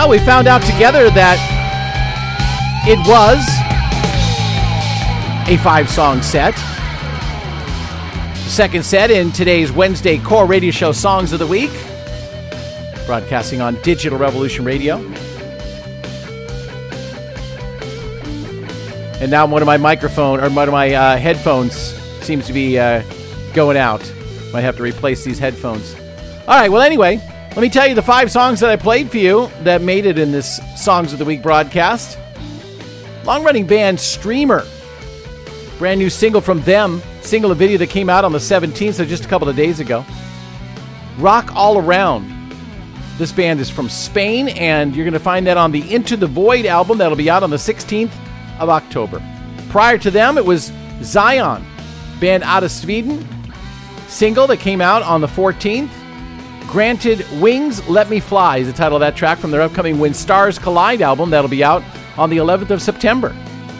Well, we found out together that it was a 5-song set. The second set in today's Wednesday Core Radio Show Songs of the Week. Broadcasting on Digital Revolution Radio. And now one of my headphones seems to be going out. Might have to replace these headphones. All right, well, anyway, let me tell you the 5 songs that I played for you that made it in this Songs of the Week broadcast. Long-running band Streamer. Brand new single from them. Single, a video that came out on the 17th, so just a couple of days ago. Rock All Around. This band is from Spain, and you're going to find that on the Into the Void album that'll be out on the 16th of October. Prior to them, it was Zion, band out of Sweden. Single that came out on the 14th. Granted Wings, Let Me Fly is the title of that track from their upcoming When Stars Collide album that'll be out on the 11th of September.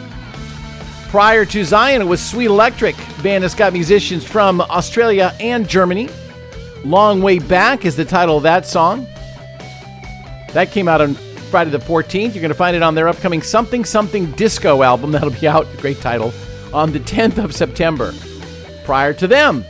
Prior to Zion, it was Sweet Electric, band that's got musicians from Australia and Germany. Long Way Back is the title of that song. That came out on Friday the 14th. You're going to find it on their upcoming Something Something Disco album that'll be out, great title, on the 10th of September. Prior to them,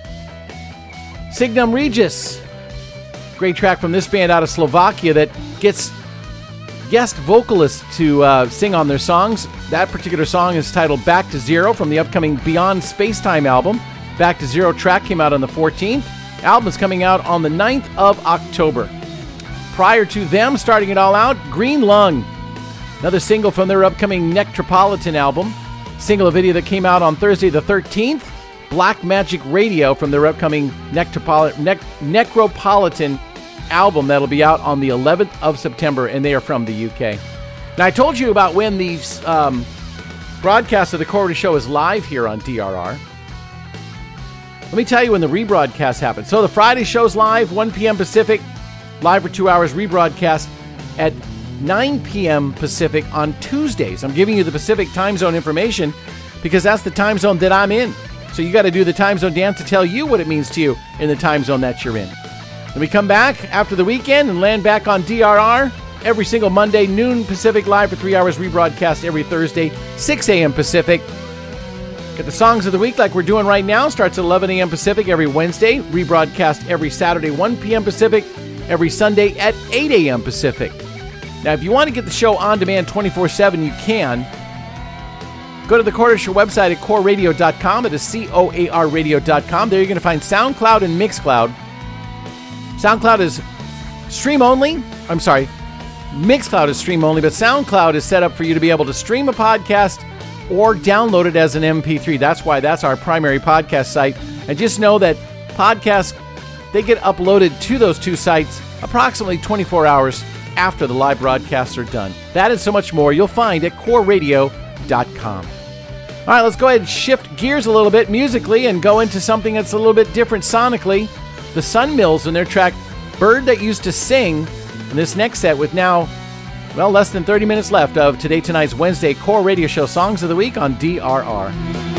Signum Regis. Great track from this band out of Slovakia that gets guest vocalists to sing on their songs. That particular song is titled Back to Zero from the upcoming Beyond Spacetime album. Back to Zero track came out on the 14th. Album is coming out on the 9th of October. Prior to them, starting it all out, Green Lung. Another single from their upcoming Nectropolitan album. Single, a video that came out on Thursday the 13th. Black Magic Radio from their upcoming Necropolitan album that'll be out on the 11th of September, and they are from the UK. Now, I told you about when these broadcasts of the Core Radio Show is live here on DRR. Let me tell you when the rebroadcast happens. So the Friday show's live, 1 p.m. Pacific, live for 2 hours, rebroadcast at 9 p.m. Pacific on Tuesdays. I'm giving you the Pacific time zone information because that's the time zone that I'm in. So you got to do the time zone dance to tell you what it means to you in the time zone that you're in. Then we come back after the weekend and land back on DRR every single Monday, noon Pacific, live for 3 hours, rebroadcast every Thursday, 6 a.m. Pacific. Get the songs of the week like we're doing right now. Starts at 11 a.m. Pacific every Wednesday. Rebroadcast every Saturday, 1 p.m. Pacific. Every Sunday at 8 a.m. Pacific. Now, if you want to get the show on demand 24/7, you can. Go to the Core Radio Show website at coreradio.com. It is COARradio.com. There you're going to find SoundCloud and Mixcloud. SoundCloud is stream only. I'm sorry. Mixcloud is stream only, but SoundCloud is set up for you to be able to stream a podcast or download it as an MP3. That's why that's our primary podcast site. And just know that podcasts, they get uploaded to those two sites approximately 24 hours after the live broadcasts are done. That and so much more you'll find at coreradio.com. All right, let's go ahead and shift gears a little bit musically and go into something that's a little bit different sonically. The Sun Mills and their track Bird That Used to Sing in this next set with now, well, less than 30 minutes left of tonight's Wednesday Core Radio Show Songs of the Week on DRR.